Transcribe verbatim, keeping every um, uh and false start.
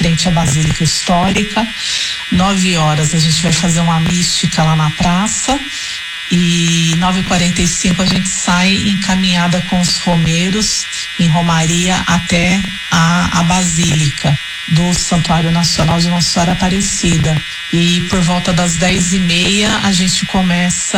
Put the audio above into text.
frente à Basílica Histórica. Nove horas a gente vai fazer uma mística lá na praça. E nove e quarenta e cinco a gente sai encaminhada com os romeiros em romaria até a, a Basílica do Santuário Nacional de Nossa Senhora Aparecida. E por volta das dez e meia a gente começa